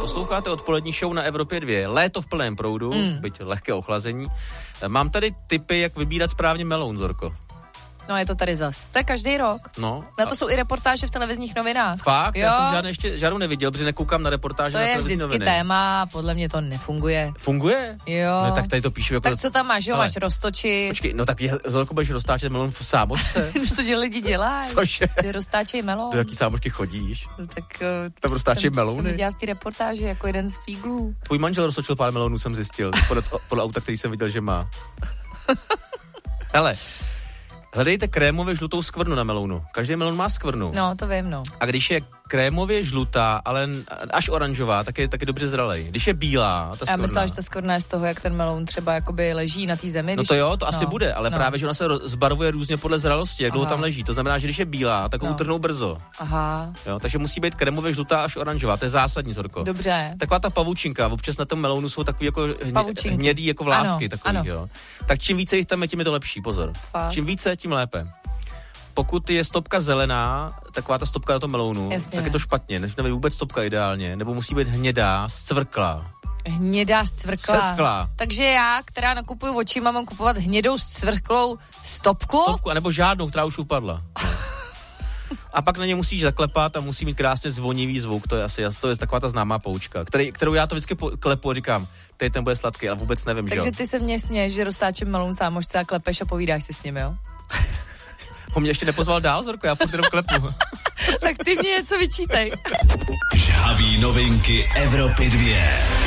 Posloucháte odpolední show na Evropě 2. Léto v plném proudu, byť lehké ochlazení. Mám tady tipy, jak vybírat správně meloun, Zorko. No je to tady zas. To je každý rok. No. Na to jsou i reportáže v televizních novinách. Fakt? Jo? Já jsem žádnou neviděl, protože nekoukám na reportáže na televizní noviny. To je vždycky téma, podle mě to nefunguje. Funguje? Jo. No, tak tady to píšu jako... Tak co tam máš, jo? Máš roztočit. Počkej, no tak Zorko, budeš roztáčet melon v sámočce? To lidi dělají. Cože? Ty roztáčej melon. Do jaký sámočky chodíš? No, tak tam roztáčej melouny. Jsem viděla v té reportáži jako jeden z fíglů. Tvůj manžel roztočil pár melonů, jsem zjistil. Podle auta, který jsem viděl, že má. Hele, hledejte krémově žlutou skvrnu na melounu. Každý melon má skvrnu. No, to vím, no. A když je krémově žlutá, ale až oranžová, tak je taky dobře zralej. Když je bílá, ta skvrna... Já myslela, že ta skvrna je z toho, jak ten meloun třeba jakoby leží na té zemi. No to jo, to asi bude, ale právě, že ona se zbarvuje různě podle zralosti, jak dlouho tam leží. To znamená, že když je bílá, tak ho utrhnou brzo. Aha. Jo, takže musí být krémově žlutá až oranžová. To je zásadní, Zorko. Dobře. Taková ta pavučinka, občas na tom melounu jsou takový jako hnědý jako vlásky. Ano, takový, jo. Tak čím více jich tam je, tím je to lepší, pozor. Fakt? Čím více, tím lépe. Pokud je stopka zelená, taková ta stopka na tom melounu, tak je to špatně. Nesmí být vůbec stopka ideálně, nebo musí být hnědá, scvrklá. Hnědá, scvrklá. Sesklá. Takže já, která nakupuju očima, mám kupovat hnědou, scvrklou stopku? Stopku, anebo žádnou, která už upadla. A pak na ně musíš zaklepat a musí mít krásně zvonivý zvuk, to je taková ta známá poučka, kterou já to vždycky klepu a říkám, ten bude sladký, ale vůbec nevím, že jo. Takže ty se mě směješ, že roztáčím meloun sámošce a klepeš a povídáš si s ním, jo? On mě ještě nepozval dál, Zorko, já furt jenom klepu. Tak ty mě něco vyčítej. Žhavý novinky Evropy 2.